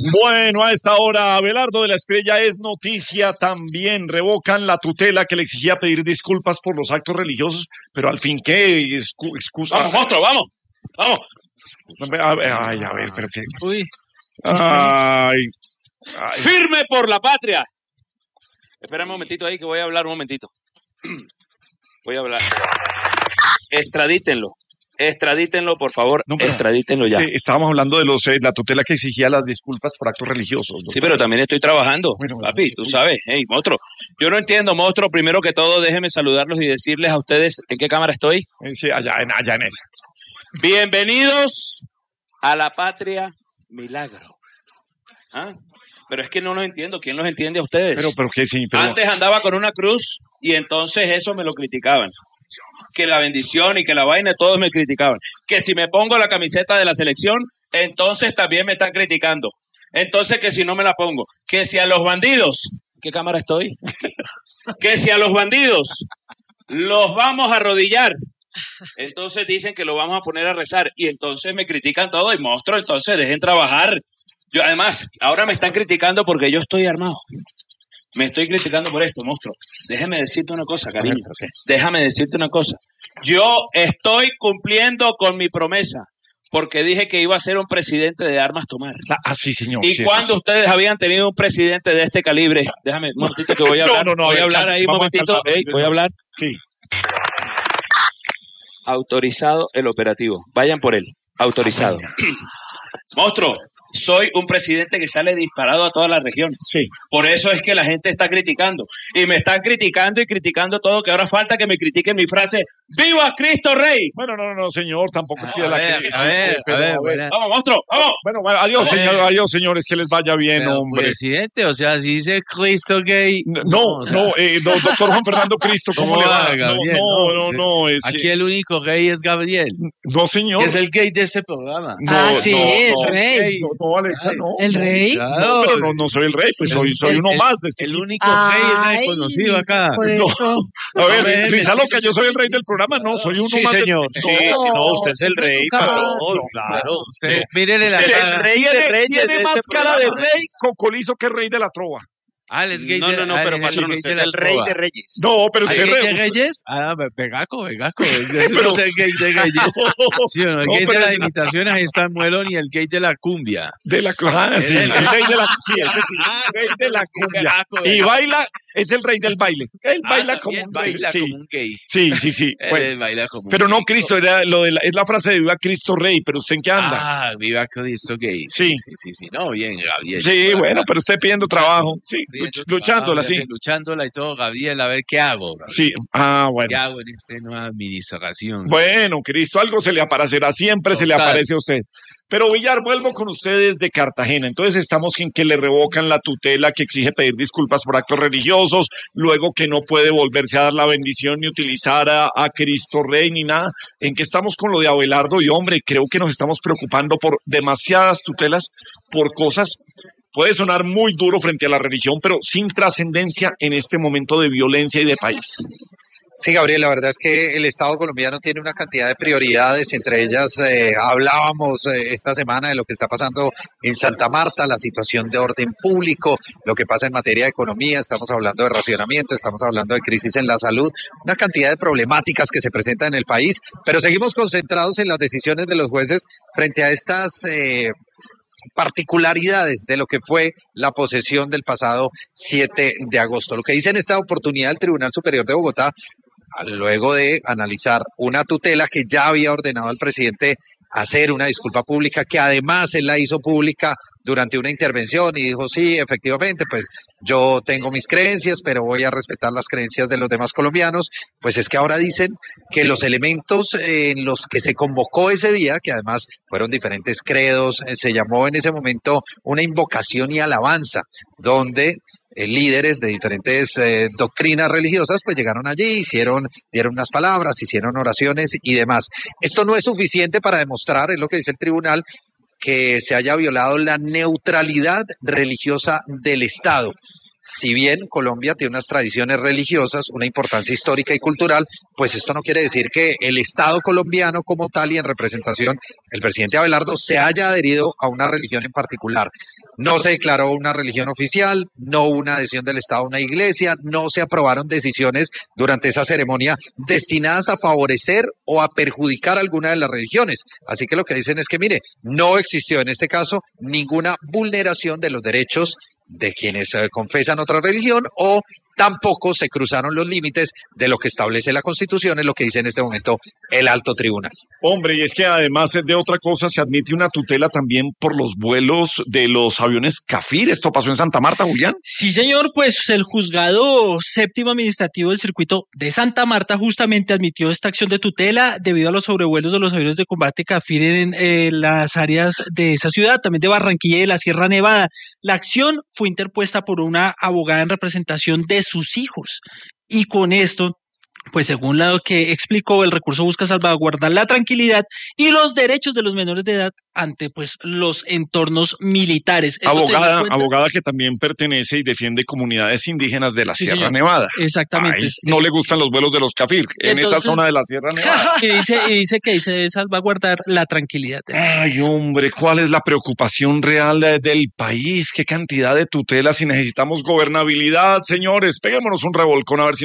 Bueno, a esta hora, Abelardo de la Estrella es noticia también. Revocan la tutela que le exigía pedir disculpas por los actos religiosos, pero al fin, ¿qué excusa? Vamos, monstruo, vamos. A ver, pero qué. Uy. Ay. ¡Firme por la patria! Espera un momentito ahí que voy a hablar un momentito. Voy a hablar. Extradítenlo, por favor, no, extradítenlo ya. Estábamos hablando de la tutela que exigía las disculpas por actos religiosos. ¿No? Sí, pero también estoy trabajando, papi, tú sabes. Hey, monstruo, yo no entiendo, monstruo. Primero que todo, déjenme saludarlos y decirles a ustedes en qué cámara estoy. Sí, allá en esa. Bienvenidos a la patria milagro. ¿Ah? Pero es que no los entiendo. ¿Quién los entiende a ustedes? Pero que sí. Antes andaba con una cruz y entonces eso me lo criticaban. Que la bendición y que la vaina, todos me criticaban. Que si me pongo la camiseta de la selección, entonces también me están criticando. Entonces que si no me la pongo. Que si a los bandidos, ¿qué cámara estoy? Que si a los bandidos los vamos a arrodillar, entonces dicen que lo vamos a poner a rezar. Y entonces me critican todo y monstruo, entonces dejen trabajar. Yo además, ahora me están criticando porque yo estoy armado. Me estoy criticando por esto, monstruo. Déjame decirte una cosa, cariño. Déjame decirte una cosa. Yo estoy cumpliendo con mi promesa porque dije que iba a ser un presidente de armas tomar. Sí, señor. ¿Y cuándo ustedes habían tenido un presidente de este calibre? Déjame un momentito que voy a hablar. No, voy a hablar ahí un momentito. Voy a hablar. Sí. Autorizado el operativo. Vayan por él. Autorizado. Monstruo, soy un presidente que sale disparado a toda la región. Sí. Por eso es que la gente está criticando. Y me están criticando y criticando todo, que ahora falta que me critiquen mi frase, ¡Viva Cristo Rey! Bueno, no, señor, tampoco es que A ver. Vamos, monstruo, vamos. Bueno, adiós, señores, que les vaya bien, hombre. Presidente, o sea, si dice Cristo gay. Doctor Juan Fernando Cristo, ¿cómo le va? Gabriel, no. Aquí el único gay es Gabriel. No, señor. Que es el gay de este programa. El rey. No, Alexa, no. ¿El rey? Claro. Pero no soy el rey, pues soy uno más de este. El único gay reconocido acá. A ver, Risa Loca, yo soy el rey del programa, no, soy uno más. Señor. No, usted es el rey para todos, claro. Mírenle la cara. El rey de reyes tiene más cara de rey cocolizo que rey de la trova. Él es gay no, pero patrón, usted es el rey de reyes. No, pero ¿El gay de reyes? Vegaco. Pero es el gay de reyes. Sí, el gay de las imitaciones ahí está Muelón y el gay de la cumbia. De la cumbia, sí. El rey de la ese sí. El rey de la cumbia. Y baila, es el rey del baile. Él baila como un rey. Como un gay. Sí. Él baila como un pero no, gay. Cristo, es la frase de Viva Cristo Rey, pero ¿usted en qué anda? Viva Cristo gay. Sí. No, bien, Gabriel. Sí, bueno, pero usted pidiendo trabajo. Sí. Luchándola, sí. Luchándola y todo, Gabriel, a ver qué hago. Gabriel. Sí, bueno. ¿Qué hago en esta nueva administración? Bueno, Cristo, algo se le aparecerá, siempre se le aparece a usted. Pero Villar, vuelvo con ustedes de Cartagena. Entonces estamos en que le revocan la tutela que exige pedir disculpas por actos religiosos, luego que no puede volverse a dar la bendición ni utilizar a Cristo Rey ni nada. En que estamos con lo de Abelardo y hombre, creo que nos estamos preocupando por demasiadas tutelas, por cosas. Puede sonar muy duro frente a la religión, pero sin trascendencia en este momento de violencia y de país. Sí, Gabriel, la verdad es que el Estado colombiano tiene una cantidad de prioridades, entre ellas hablábamos esta semana de lo que está pasando en Santa Marta, la situación de orden público, lo que pasa en materia de economía, estamos hablando de racionamiento, estamos hablando de crisis en la salud, una cantidad de problemáticas que se presentan en el país, pero seguimos concentrados en las decisiones de los jueces frente a estas particularidades de lo que fue la posesión del pasado 7 de agosto. Lo que dice en esta oportunidad el Tribunal Superior de Bogotá, luego de analizar una tutela que ya había ordenado al presidente hacer una disculpa pública, que además él la hizo pública durante una intervención y dijo, sí, efectivamente, pues yo tengo mis creencias, pero voy a respetar las creencias de los demás colombianos, pues es que ahora dicen que los elementos en los que se convocó ese día, que además fueron diferentes credos, se llamó en ese momento una invocación y alabanza, donde líderes de diferentes doctrinas religiosas pues llegaron allí, dieron unas palabras, hicieron oraciones y demás. Esto no es suficiente para demostrar, es lo que dice el tribunal, que se haya violado la neutralidad religiosa del Estado. si bien Colombia tiene unas tradiciones religiosas, una importancia histórica y cultural, pues esto no quiere decir que el Estado colombiano como tal y en representación, el presidente Abelardo se haya adherido a una religión en particular. No se declaró una religión oficial, no hubo una adhesión del Estado a una iglesia, no se aprobaron decisiones durante esa ceremonia destinadas a favorecer o a perjudicar alguna de las religiones. Así que lo que dicen es que, mire, no existió en este caso ninguna vulneración de los derechos de quienes confesan otra religión o tampoco se cruzaron los límites de lo que establece la Constitución, es lo que dice en este momento el alto tribunal. Hombre, y es que además de otra cosa se admite una tutela también por los vuelos de los aviones Cafir. ¿Esto pasó en Santa Marta, Julián? Sí, señor, pues el juzgado séptimo administrativo del circuito de Santa Marta justamente admitió esta acción de tutela debido a los sobrevuelos de los aviones de combate Cafir en las áreas de esa ciudad, también de Barranquilla y de la Sierra Nevada. La acción fue interpuesta por una abogada en representación de sus hijos y con esto, pues según lo que explicó, el recurso busca salvaguardar la tranquilidad y los derechos de los menores de edad ante pues los entornos militares. Abogada que también pertenece y defiende comunidades indígenas de la Sierra Nevada. Exactamente. No le gustan los vuelos de los Cafir en esa zona de la Sierra Nevada. Y dice que se debe salvaguardar la tranquilidad. Ay, hombre, ¿cuál es la preocupación real del país? ¿Qué cantidad de tutelas y necesitamos gobernabilidad, señores? Peguémonos un revolcón a ver si